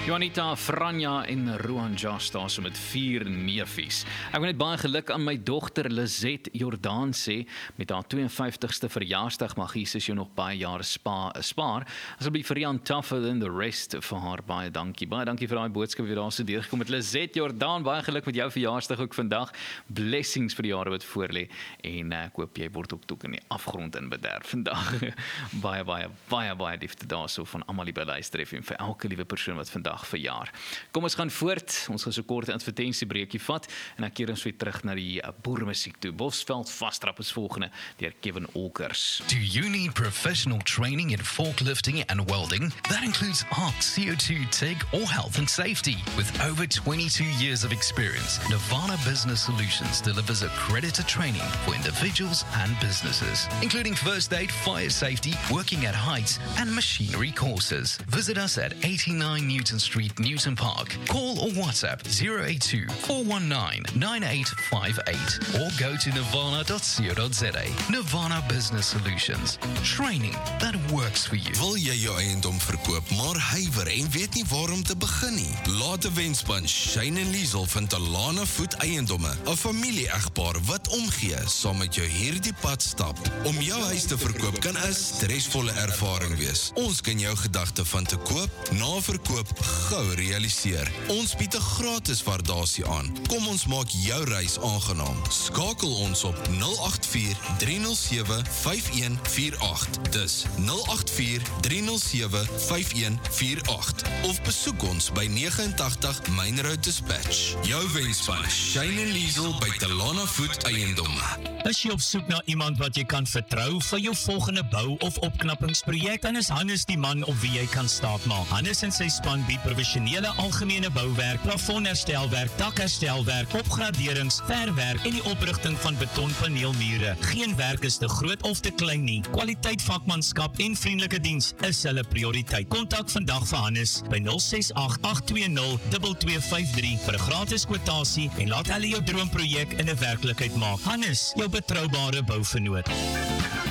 Juanita, Franja en Roan Josh daar so met 4 neefies. Ek wil net baie geluk aan my dogter Lizette Jordaan sê, met haar 52ste verjaarsdag mag Jesus jou nog baie jare spaar. Asseblief vir Jan tougher than the rest vir haar, baie dankie. Baie dankie vir daai boodskap wat daar so deurgekom het. Lizette Jordaan, baie geluk met jou verjaarsdag ook vandag. Blessings vir die jare wat voorlê en ek hoop jy word ook in die afgrond in bederf vandag. baie liefde daar so van almal die beluister en vir elke liewe persoon wat vandag verjaar. Kom ons gaan voort, ons gaan so kort 'n advertensiebreekie vat en dan keer ons weer terug na die boermusiek toe. Bosveld Vastrap is volgende deur Kevin Olkers. Do you need professional training in forklifting and welding? That includes ARC, CO2, TIG, or health and safety. With over 22 years of experience, Nirvana Business Solutions delivers accredited training for individuals and businesses, including first aid, fire safety, working at heights, and machinery courses. Visit us at 89 Newton Street, Newton Park. Call or WhatsApp 082-419-9858 or go to nirvana.co.za. Nirvana Business Solutions. Training that works for you. Wil jy jou eiendom verkoop, maar huiwer en weet nie waar om te begin nie? Laat 'n wenspan Shane en Liesel van Talana Voet Eiendomme, 'n familie-egpaar wat omgee saam met jou hierdie pad stap. Om jou huis te verkoop kan 'n stresvolle ervaring wees. Ons kan jou gedagte van te koop, na verkoop gou realiseer. Ons bied 'n gratis waardasie aan. Kom ons maak jou reis aangenaam. Skakel ons op 084-307-5148. Dis 084-307-5148. Of besoek ons by 89 Main Road Dispatch. Jou wenspan Shane en Liesel by Talana Voet Eiendomme. Is jy op soek na iemand wat jy kan vertrou vir jou volgende bou- of opknappingsprojek, dan is Hannes die man op wie jy kan staatmaak. Hannes en sy span bied professionele algemene bouwerk, plafonherstelwerk, dakherstelwerk, opgraderings, verwerk en die oprigting van betonpaneelmure. Geen werk is te groot of te klein nie. Kwaliteit, vakmanskap en vriendelike diens is hulle prioriteit. Kontak vandag vir Hannes by 068-820-2253 vir 'n gratis kwotasie en laat hulle jou droomprojek in 'n werklikheid maak. Hannes, jou betroubare bouvernoot.